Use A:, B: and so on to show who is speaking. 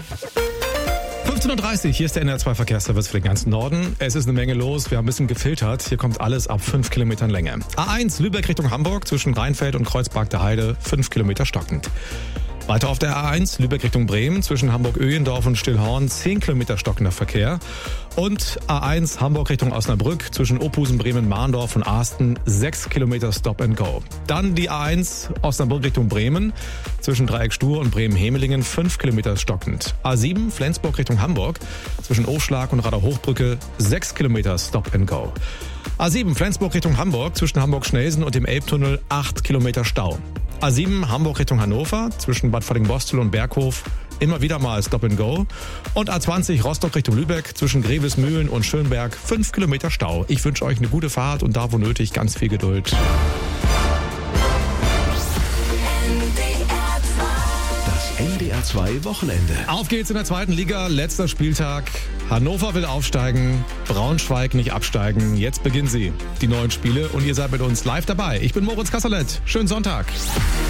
A: 15.30 Uhr, hier ist der NDR2 Verkehrsservice für den ganzen Norden. Es ist eine Menge los, wir haben ein bisschen gefiltert. Hier kommt alles ab 5 Kilometern Länge. A1 Lübeck Richtung Hamburg zwischen Rheinfeld und Kreuzberg der Heide, 5 Kilometer stockend. Weiter auf der A1 Lübeck Richtung Bremen zwischen Hamburg-Öhlendorf und Stillhorn, 10 Kilometer stockender Verkehr. Und A1 Hamburg Richtung Osnabrück zwischen Ophusen, Bremen, Mahndorf und Asten, 6 Kilometer Stop and Go. Dann die A1 Osnabrück Richtung Bremen zwischen Dreieck Stur und Bremen-Hemelingen, 5 Kilometer stockend. A7 Flensburg Richtung Hamburg zwischen Aufschlag und Radar-Hochbrücke, 6 Kilometer Stop and Go. A7 Flensburg Richtung Hamburg zwischen Hamburg-Schnelsen und dem Elbtunnel, 8 Kilometer Stau. A7 Hamburg Richtung Hannover zwischen Bad Falling-Bostel und Berghof, immer wieder mal Stop and Go. Und A20 Rostock Richtung Lübeck zwischen Grevesmühlen und Schönberg, 5 Kilometer Stau. Ich wünsche euch eine gute Fahrt und da wo nötig ganz viel Geduld.
B: Das NDR2 Wochenende.
A: Auf geht's in der zweiten Liga, letzter Spieltag. Hannover will aufsteigen, Braunschweig nicht absteigen. Jetzt beginnen sie, die neuen Spiele, und ihr seid mit uns live dabei. Ich bin Moritz Kasserlet. Schönen Sonntag.